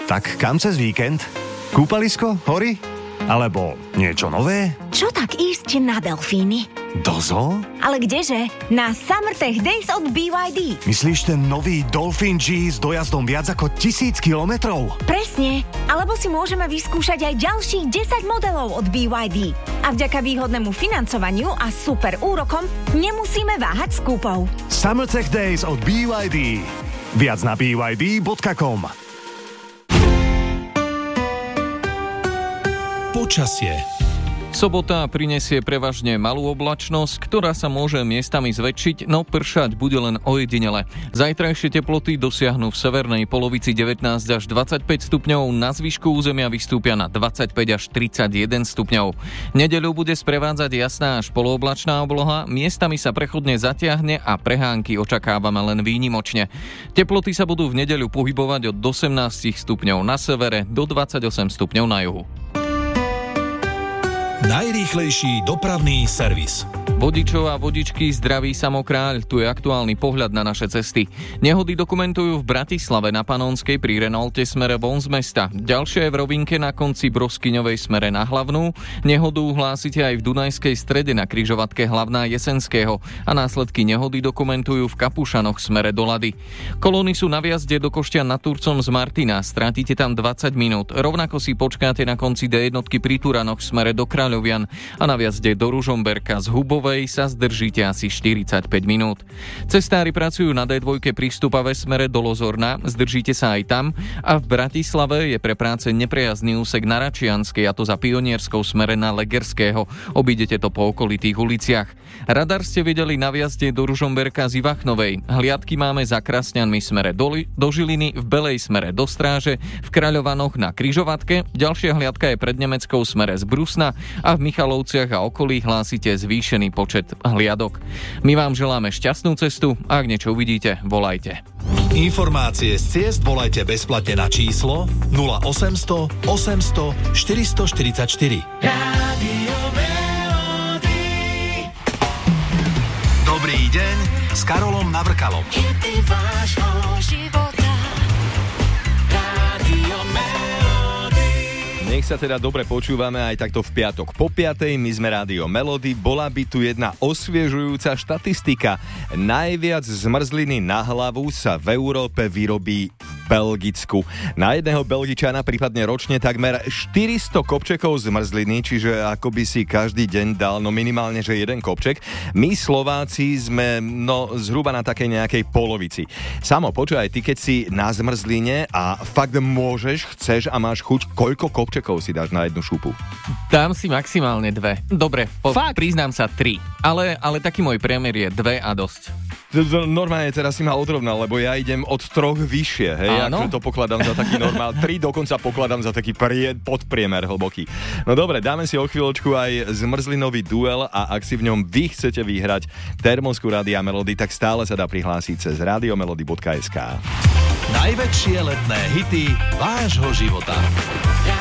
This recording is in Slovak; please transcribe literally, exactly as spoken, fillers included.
Tak kam cez víkend? Kúpalisko? Hory? Alebo niečo nové? Čo tak ísť na delfíny? Do zoo? Ale kdeže? Na Summertech Days od bé vaj dé. Myslíš ten nový Dolphin G s dojazdom viac ako tisíc kilometrov? Presne. Alebo si môžeme vyskúšať aj ďalších desať modelov od bé vaj dé. A vďaka výhodnému financovaniu a super úrokom nemusíme váhať s kúpou. Summertech Days od bé vaj dé. Viac na b y d bodka com. Počasie. Sobota prinesie prevažne malú oblačnosť, ktorá sa môže miestami zväčšiť, no pršať bude len ojedinele. Zajtrajšie teploty dosiahnu v severnej polovici devätnásť až dvadsaťpäť stupňov, na zvyšku územia vystúpia na dvadsaťpäť až tridsaťjeden stupňov. Nedeľu bude sprevádzať jasná až polooblačná obloha, miestami sa prechodne zatiahne a prehánky očakávame len výnimočne. Teploty sa budú v nedeľu pohybovať od osemnásť stupňov na severe do dvadsaťosem stupňov na juhu. Najrýchlejší dopravný servis. Vodičov a vodičky, zdraví samokráľ, tu je aktuálny pohľad na naše cesty. Nehody dokumentujú v Bratislave na Panonskej pri Renaulte smere von z mesta. Ďalšia je v Rovinke na konci Broskyňovej smere na Hlavnú. Nehodu hlásite aj v Dunajskej strede na križovatke Hlavná Jesenského a následky nehody dokumentujú v Kapušanoch smere do Lady. Kolóny sú na viazde do Košťan nad Turcom z Martina, strátite tam dvadsať minút. Rovnako si počkáte na konci dé jednotky pri Turanoch smere do Kráľovian a na viazde do Ružomberka z Hubovej sa zdržíte asi štyridsaťpäť minút. Cestári pracujú na dé dva pri Stupave smere do Lozorna, zdržíte sa aj tam a v Bratislave je pre práce neprejazný úsek na Račianskej, a to za Pionierskou smere na Legerského. Obídete to po okolitých uliciach. Radar ste videli na viazde do Ružomberka z Ivachnovej. Hliadky máme za Krasňanmi smere do, do Žiliny, v Belej smere do Stráže, v Kráľovanoch na križovatke. Ďalšia hliadka je pred Nemeckou smere z Brusna a v Michalovciach a okolí hlásite zvýšený počet hliadok. My vám želáme šťastnú cestu a ak niečo uvidíte, volajte. Informácie z ciest volajte bezplatne na číslo nula osemsto osemsto štyristo štyridsaťštyri. Rádio Melody. Dobrý deň s Karolom Navrkalom. Hity vášho života. Rádio Melody. Nech sa teda dobre počúvame aj takto v piatok. Po piatej my sme Rádio Melody. Bola by tu jedna osviežujúca štatistika. Najviac zmrzliny na hlavu sa v Európe vyrobí v Belgicku. Na jedného Belgičana prípadne ročne takmer štyristo kopčekov zmrzliny, čiže ako by si každý deň dal no minimálne, že jeden kopček. My Slováci sme no zhruba na takej nejakej polovici. Samo, počúvaj, ty keď si na zmrzline a fakt môžeš, chceš a máš chuť, koľko kopčekov si dáš na jednu šupu? Dám si maximálne dve. Dobre, po, priznám sa tri. Ale, ale taký môj priemer je dve a dosť. Normálne teraz si ma odrovnal, lebo ja idem od troch vyššie, hej, akože to pokladám za taký normál, tri dokonca pokladám za taký prie, podpriemer hlboký. No dobre, dáme si o chvíľočku aj zmrzlinový duel a ak si v ňom vy chcete vyhrať termosku Rádia Melody, tak stále sa dá prihlásiť cez radiomelody bodka es ká. Najväčšie letné hity vášho života.